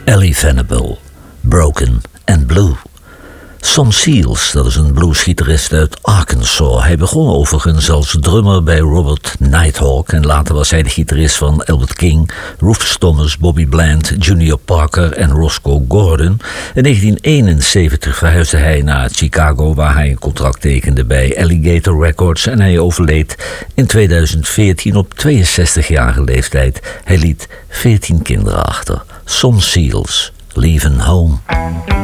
Ellie Venable, Broken and Blue. Son Seals, dat is een bluesgitarist uit Arkansas. Hij begon overigens als drummer bij Robert Nighthawk en later was hij de gitarist van Albert King, Rufus Thomas, Bobby Bland, Junior Parker en Roscoe Gordon. In 1971 verhuisde hij naar Chicago, waar hij een contract tekende bij Alligator Records en hij overleed in 2014 op 62-jarige leeftijd. Hij liet 14 kinderen achter. Son Seals, Leaving Home.